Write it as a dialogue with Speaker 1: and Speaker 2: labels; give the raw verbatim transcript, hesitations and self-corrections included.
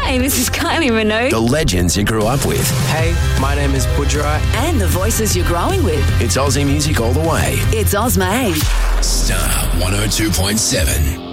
Speaker 1: Hey, this is Kylie Minogue.
Speaker 2: The legends you grew up with.
Speaker 3: Hey, my name is Budra.
Speaker 4: And the voices you're growing with.
Speaker 2: It's Aussie music all the way.
Speaker 4: It's Ozma.
Speaker 2: Star one oh two point seven.